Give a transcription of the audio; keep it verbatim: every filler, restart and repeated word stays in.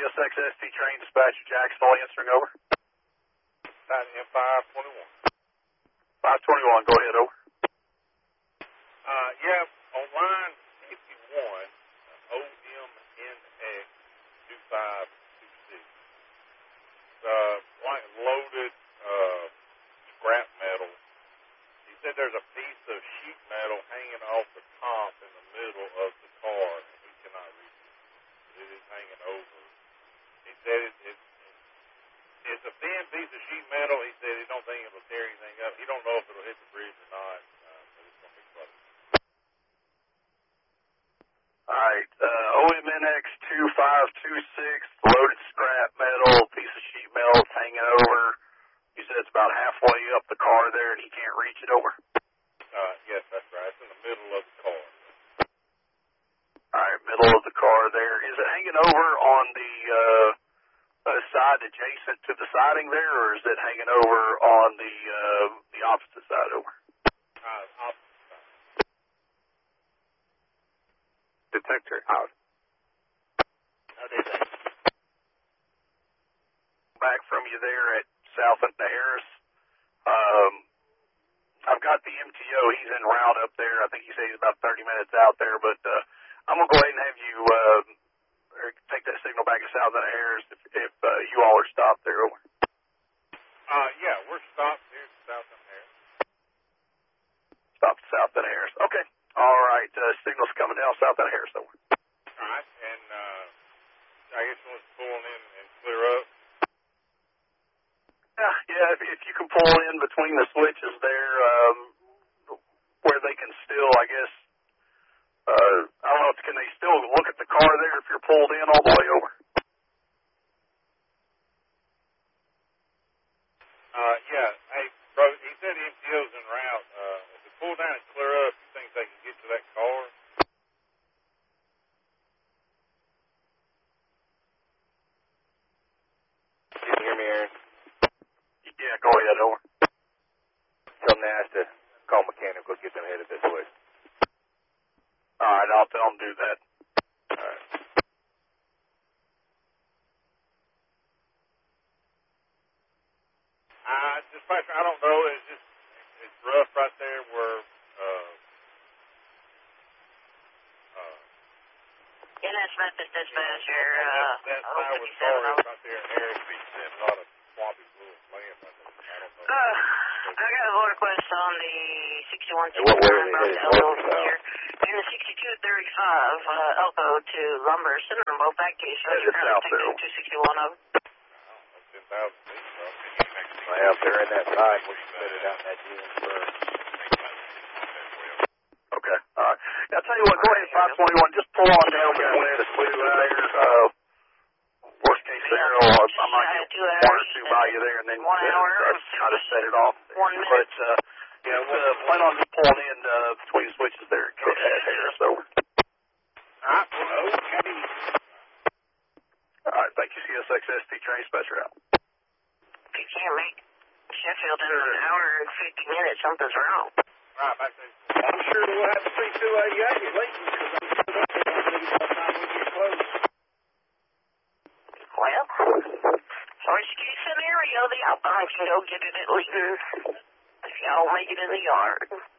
S X S T train dispatcher Jacksonville answering over. M five twenty-one. five twenty-one, go ahead, over. Uh, yeah, on line fifty-one, O M N X two five two six. Uh, like loaded uh, scrap metal. He said there's a piece of sheet metal hanging off the top in the middle of the car, and he cannot reach it. It is hanging over. He said it, it, it's a thin piece of sheet metal. He said he don't think it'll tear anything up. He don't know if it'll hit the bridge or not, uh, but it's going to be close. All right, uh, O M N X two five two six, loaded scrap metal, piece of sheet metal hanging over. You said it's about halfway up the car there, and he can't reach it, over. Uh, yes, that's right. It's in the middle of the car. All right, middle of the car there. Is it hanging over on the uh, uh, side adjacent to the siding there, or is it hanging over on the uh, the opposite side, over? Uh, opposite side. Detector out. How did that? Back from you there at South and Harris. Um, I've got the M T O. He's en route up there. I think he said he's about thirty minutes out there, but uh, I'm going to go ahead and have you uh, take that signal back to South and Harris if, if uh, you all are stopped there, over. Uh, yeah, we're stopped here at South and Harris. Stopped at South and Harris. Okay. All right. Uh, signal's coming down South and Harris, over. All right, and uh, I guess we'll pull in and clear up. Yeah, yeah. If, if you can pull in between the switches there, um, where they can still, I guess, uh, I don't know, if, can they still look at the car there if you're pulled in all the way over? Uh, yeah. Hey, bro, he said the M T O's en route. Uh, if they pull down and clear up, you think they can get to that car? Can you hear me, Aaron? Yeah, go ahead, over. Tell Nash to call mechanical, get them headed this way. All right, I'll tell them to do that. All right. Uh, dispatcher, I don't know. It's just, it's rough right there where, uh, uh, N S Memphis dispatcher, that, uh, that oh, side was fifty-seven hard oh. right there in Harris Beach, and a lot of swampy little land right there. I don't know. Uh, I got a vote request on the sixty-one Hey, what way are they from headed? Elko North or south? here. In the sixty-two thirty-five, uh, Elko to Lumber, sending them both back to you. So Headed you're south there. two sixty-one of. ten thousand feet, bro. Yeah, if they're in that side, we can put it out in that G M first. Okay. All right. Now, I'll tell you what, go ahead, five twenty-one, just pull on down between the switches there. Uh, worst case scenario, I might get one or two by you there, and then One hour. uh, try to set it off. One minute. But, uh, yeah, uh, plan on just pulling in uh, between the switches there at Harris, over. All right, well, okay. All right, thank you, C S X S T train dispatcher out. If you can't make Sheffield in an hour and fifty minutes, something's wrong. All right, back there. I'm sure we'll have to see two eighty-eight at least, because I'm sure they'll be by the time we get close. Well, worst case scenario, the outbound can go get it at Leeton if y'all make it in the yard.